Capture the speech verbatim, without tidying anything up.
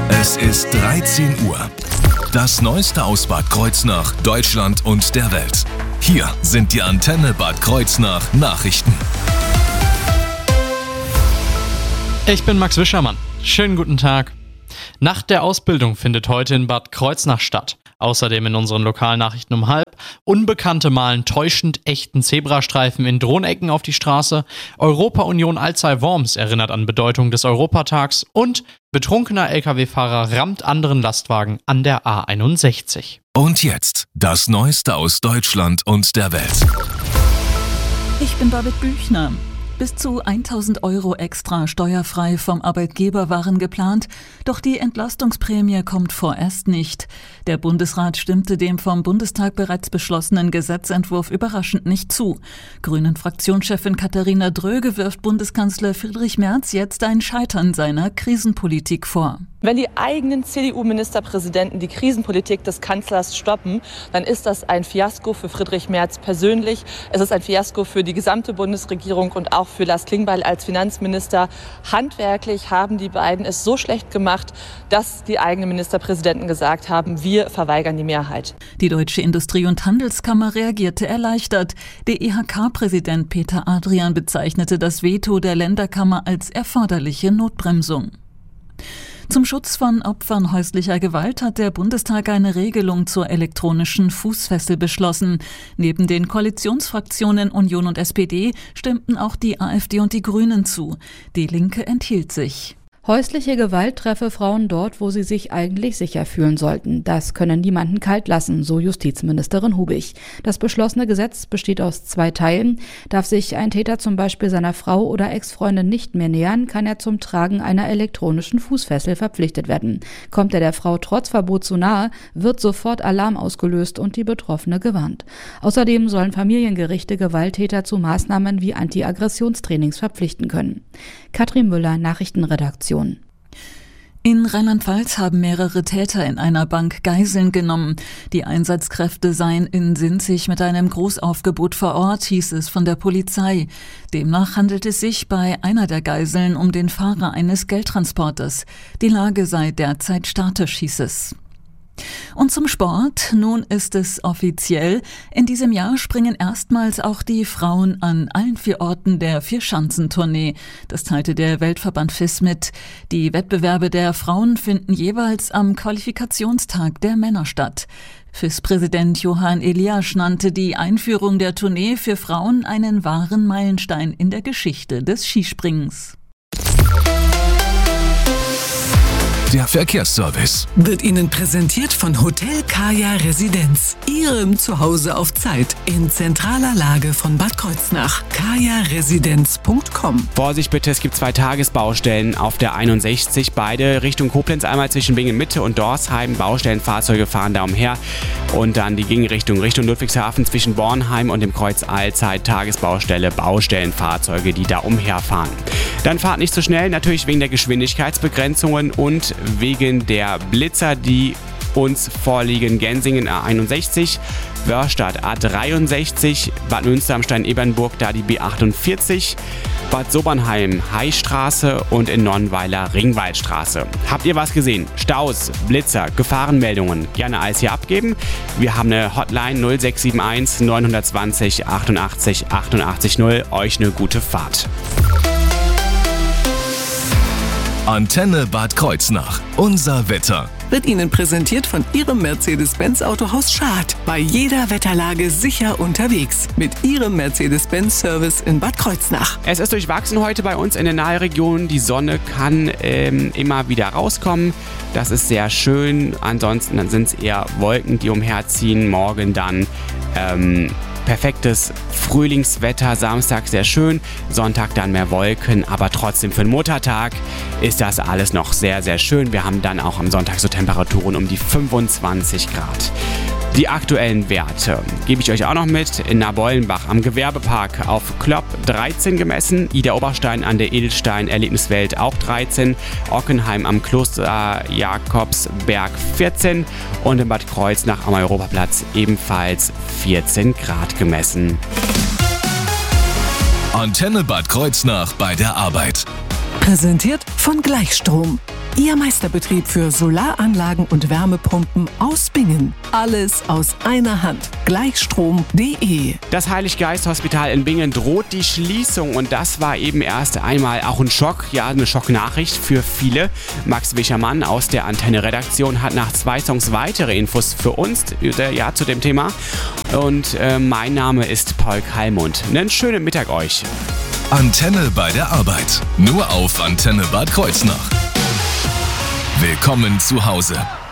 Es ist dreizehn Uhr. Das Neueste aus Bad Kreuznach, Deutschland und der Welt. Hier sind die Antenne Bad Kreuznach Nachrichten. Ich bin Max Wischermann. Schönen guten Tag. Nacht der Ausbildung findet heute in Bad Kreuznach statt. Außerdem in unseren Lokalnachrichten um halb. Unbekannte malen täuschend echten Zebrastreifen in Drohnecken auf die Straße. Europa-Union Alzey-Worms erinnert an Bedeutung des Europatags. Und betrunkener L K W-Fahrer rammt anderen Lastwagen an der A einundsechzig. Und jetzt das Neueste aus Deutschland und der Welt. Ich bin David Büchner. Bis zu tausend Euro extra steuerfrei vom Arbeitgeber waren geplant, doch die Entlastungsprämie kommt vorerst nicht. Der Bundesrat stimmte dem vom Bundestag bereits beschlossenen Gesetzentwurf überraschend nicht zu. Grünen-Fraktionschefin Katharina Dröge wirft Bundeskanzler Friedrich Merz jetzt ein Scheitern seiner Krisenpolitik vor. Wenn die eigenen C D U-Ministerpräsidenten die Krisenpolitik des Kanzlers stoppen, dann ist das ein Fiasko für Friedrich Merz persönlich. Es ist ein Fiasko für die gesamte Bundesregierung und auch für Lars Klingbeil als Finanzminister. Handwerklich haben die beiden es so schlecht gemacht, dass die eigenen Ministerpräsidenten gesagt haben, wir verweigern die Mehrheit. Die Deutsche Industrie- und Handelskammer reagierte erleichtert. Der I H K-Präsident Peter Adrian bezeichnete das Veto der Länderkammer als erforderliche Notbremsung. Zum Schutz von Opfern häuslicher Gewalt hat der Bundestag eine Regelung zur elektronischen Fußfessel beschlossen. Neben den Koalitionsfraktionen Union und S P D stimmten auch die AfD und die Grünen zu. Die Linke enthielt sich. Häusliche Gewalt treffe Frauen dort, wo sie sich eigentlich sicher fühlen sollten. Das könne niemanden kalt lassen, so Justizministerin Hubig. Das beschlossene Gesetz besteht aus zwei Teilen. Darf sich ein Täter zum Beispiel seiner Frau oder Ex-Freundin nicht mehr nähern, kann er zum Tragen einer elektronischen Fußfessel verpflichtet werden. Kommt er der Frau trotz Verbot zu nahe, wird sofort Alarm ausgelöst und die Betroffene gewarnt. Außerdem sollen Familiengerichte Gewalttäter zu Maßnahmen wie Anti-Aggressionstrainings verpflichten können. Katrin Müller, Nachrichtenredaktion. In Rheinland-Pfalz haben mehrere Täter in einer Bank Geiseln genommen. Die Einsatzkräfte seien in Sinzig mit einem Großaufgebot vor Ort, hieß es von der Polizei. Demnach handelt es sich bei einer der Geiseln um den Fahrer eines Geldtransporters. Die Lage sei derzeit statisch, hieß es. Und zum Sport. Nun ist es offiziell. In diesem Jahr springen erstmals auch die Frauen an allen vier Orten der Vierschanzentournee. Das teilte der Weltverband F I S mit. Die Wettbewerbe der Frauen finden jeweils am Qualifikationstag der Männer statt. F I S-Präsident Johann Eliasch nannte die Einführung der Tournee für Frauen einen wahren Meilenstein in der Geschichte des Skispringens. Der Verkehrsservice wird Ihnen präsentiert von Hotel Kaya Residenz. Ihrem Zuhause auf Zeit in zentraler Lage von Bad Kreuznach. kaya residenz punkt com. Vorsicht bitte, es gibt zwei Tagesbaustellen auf der einundsechzig. Beide Richtung Koblenz, einmal zwischen Bingen Mitte und Dorsheim. Baustellenfahrzeuge fahren da umher. Und dann die Gegenrichtung Richtung Ludwigshafen zwischen Bornheim und dem Kreuz Alzey. Tagesbaustelle, Baustellenfahrzeuge, die da umherfahren. Dann fahrt nicht so schnell, natürlich wegen der Geschwindigkeitsbegrenzungen und wegen der Blitzer, die uns vorliegen. Gensingen A einundsechzig, Wörstadt A dreiundsechzig, Bad Münster-am-Stein-Ebernburg, da die B achtundvierzig, Bad Sobernheim Heistraße und in Nonnweiler Ringwaldstraße. Habt ihr was gesehen? Staus, Blitzer, Gefahrenmeldungen? Gerne alles hier abgeben. Wir haben eine Hotline null sechs sieben eins neun zwei null achtundachtzig achtundachtzig null. Euch eine gute Fahrt. Antenne Bad Kreuznach. Unser Wetter. Wird Ihnen präsentiert von Ihrem Mercedes-Benz Autohaus Schad. Bei jeder Wetterlage sicher unterwegs. Mit Ihrem Mercedes-Benz-Service in Bad Kreuznach. Es ist durchwachsen heute bei uns in den Nahregionen. Die Sonne kann ähm, immer wieder rauskommen. Das ist sehr schön. Ansonsten dann sind es eher Wolken, die umherziehen. Morgen dann ähm, perfektes Frühlingswetter, Samstag sehr schön, Sonntag dann mehr Wolken, aber trotzdem für den Muttertag ist das alles noch sehr, sehr schön. Wir haben dann auch am Sonntag so Temperaturen um die fünfundzwanzig Grad. Die aktuellen Werte gebe ich euch auch noch mit. In Nabeulenbach am Gewerbepark auf Klopp dreizehn gemessen, Ida Oberstein an der Edelstein Erlebniswelt auch dreizehn, Ockenheim am Kloster Jakobsberg vierzehn und in Bad Kreuznach am Europaplatz ebenfalls vierzehn Grad gemessen. Antenne Bad Kreuznach bei der Arbeit. Präsentiert von Gleichstrom. Ihr Meisterbetrieb für Solaranlagen und Wärmepumpen aus Bingen. Alles aus einer Hand. Gleichstrom punkt de. Das Heiliggeist-Hospital in Bingen droht die Schließung und das war eben erst einmal auch ein Schock, ja eine Schocknachricht für viele. Max Wischermann aus der Antenne-Redaktion hat nach zwei Songs weitere Infos für uns ja, zu dem Thema. Und äh, mein Name ist Paul Kallmund. Einen schönen Mittag euch. Antenne bei der Arbeit. Nur auf Antenne Bad Kreuznach. Willkommen zu Hause.